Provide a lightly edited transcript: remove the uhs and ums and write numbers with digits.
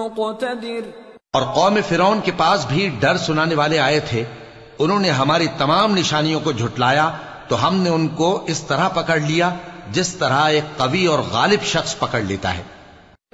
मुक़तदिर। और कौम फिरौन के पास भी डर सुनाने वाले आए थे। उन्होंने हमारी तमाम निशानियों को झुटलाया तो हमने उनको इस तरह पकड़ लिया जिस तरह एक कवी और गालिब शख्स पकड़ लेता है।